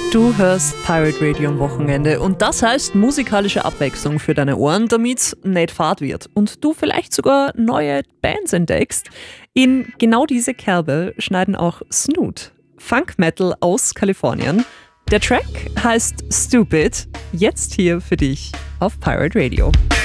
Du hörst Pirate Radio am Wochenende und das heißt musikalische Abwechslung für deine Ohren, damit es nicht fad wird und du vielleicht sogar neue Bands entdeckst. In genau diese Kerbe schneiden auch Snoot, Funk Metal aus Kalifornien. Der Track heißt Stupid, jetzt hier für dich auf Pirate Radio.